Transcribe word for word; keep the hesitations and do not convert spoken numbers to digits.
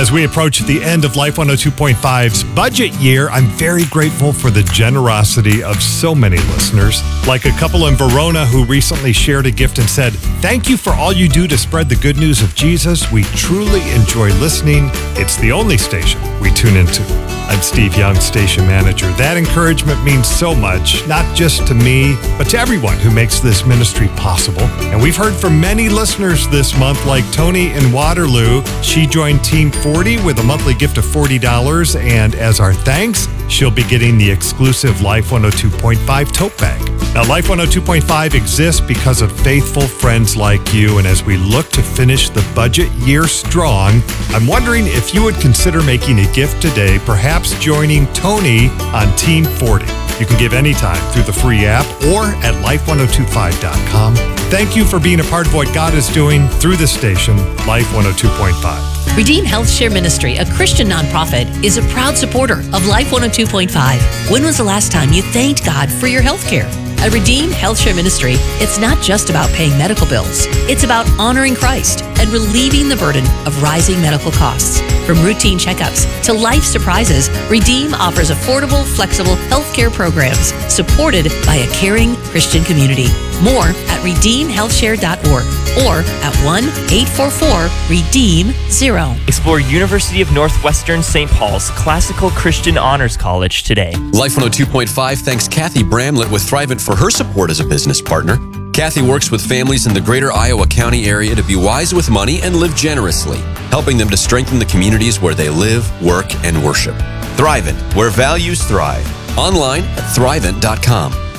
As we approach the end of Life one oh two point five's budget year, I'm very grateful for the generosity of so many listeners, like a couple in Verona who recently shared a gift and said, "Thank you for all you do to spread the good news of Jesus. We truly enjoy listening. It's the only station we tune into." I'm Steve Young, station manager. That encouragement means so much, not just to me, but to everyone who makes this ministry possible. And we've heard from many listeners this month, like Tony in Waterloo. She joined Team forty with a monthly gift of forty dollars, and as our thanks, she'll be getting the exclusive Life one oh two point five tote bag. Now, Life one oh two point five exists because of faithful friends like you, and as we look to finish the budget year strong, I'm wondering if you would consider making a gift today, perhaps joining Tony on Team forty. You can give anytime through the free app or at life one oh two five dot com. Thank you for being a part of what God is doing through the station, Life one oh two point five. Redeem Health Share Ministry, a Christian nonprofit, is a proud supporter of Life one oh two point five. When was the last time you thanked God for your health care? At Redeem Health Share Ministry, it's not just about paying medical bills. It's about honoring Christ and relieving the burden of rising medical costs. From routine checkups to life surprises, Redeem offers affordable, flexible healthcare programs supported by a caring Christian community. More at redeem health share dot org or at one eight four four redeem zero. Explore University of Northwestern Saint Paul's Classical Christian Honors College today. Life one oh two point five thanks Kathy Bramlett with Thrivent for her support as a business partner. Kathy works with families in the greater Iowa County area to be wise with money and live generously, helping them to strengthen the communities where they live, work, and worship. Thrivent, where values thrive. Online at thrivent dot com.